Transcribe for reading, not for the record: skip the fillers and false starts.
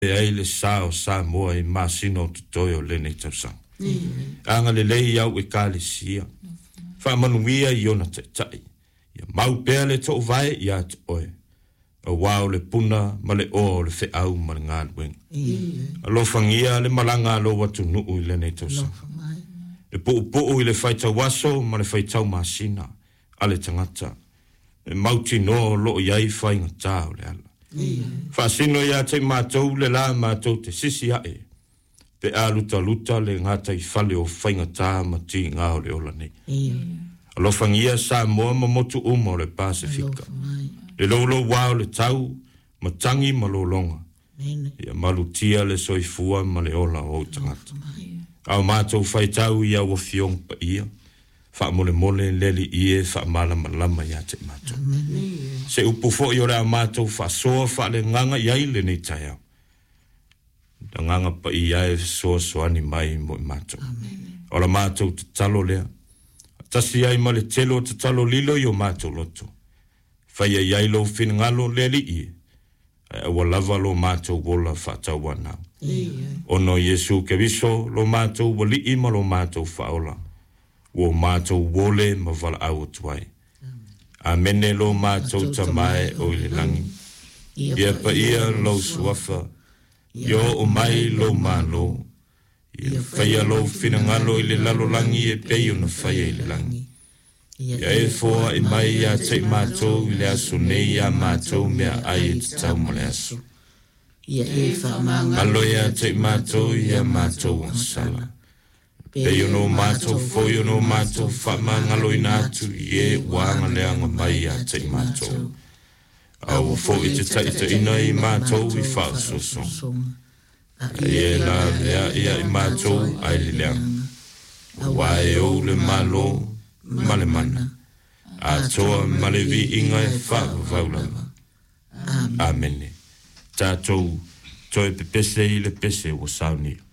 e ai le sa o sa moa i masino tutoi o lene tausang. Anga le lei au e ka le sia. Wha manuia i ona tai. Ia mau pea le to vai ia te oe. A wao le puna ma le o le fe au ma le ngā luenga. Alo fangia le malanga alo watu nuu i lene tausang. Le puu i le whaitau waso ma le whaitau masina. Ale tangata. E mauti no lo iai whainga tāu le ala. Whasino ia te mātou le la mātou te sisi ae. Pe a luta le ngata i whale o whainga tā ma ti ngā o le ola nei. Alo whangia sa moa ma motu umo le Pasifika. Le lolo wao le tau ma tangi ma lo longa. Ia malutia le soifua ma le ola o tangata. Au mātou whaitau ia wa fiong pa ia. Wha mole leli ie wha malama ia te mātou. Se upu fo i ore a mātou wha soa wha le nganga iai le nei tai au. Da nganga pa i ai soa ni mai mo i mātou. Ora mātou te talo lea. Tasi ai ma le telo te talo lilo i o mātou loto. Whaia iai lo whinangalo leli ie. Awa lava lo mātou wola wha tau wanau. Ono Yesu ke viso lo mātou wali ima lo mātou whaola. Wo mātou wole ma wala au tuai. Amene lo mātou tamae o le langi. Ia pa ia lo suafa. Yo o mai lo malo. Ia whaia lo whinangalo i le lalo langi e peio na whaia i le langi. Ia e fōa i mai ia te mātou i le aso nei a mātou mea ai e te tau ma le aso. Alo ia te mātou i a mātou an sala. Peo no mātou foio no mātou whamangalo i nātu i e wanga leanga mai a te mātou. Au fo i te taita ina i mātou i whaasosong. E la lea ia i mātou ai le leanga. Wae o le malo male mana. A toa male vi inga e whaavaulawa. Amene. Tātou toi pepese i le pese o saunio.